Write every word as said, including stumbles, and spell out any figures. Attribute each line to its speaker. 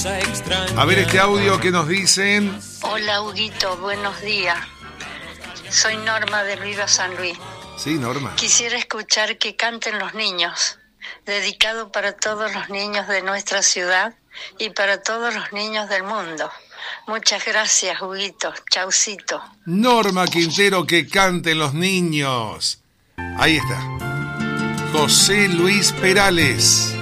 Speaker 1: A ver este audio que nos dicen.
Speaker 2: Hola, Huguito, buenos días. Soy Norma del Viva San Luis.
Speaker 1: Sí, Norma.
Speaker 2: Quisiera escuchar Que canten los niños, dedicado para todos los niños de nuestra ciudad y para todos los niños del mundo. Muchas gracias, Huguito. Chaucito.
Speaker 1: Norma Quintero, Que canten los niños. Ahí está. José Luis Perales.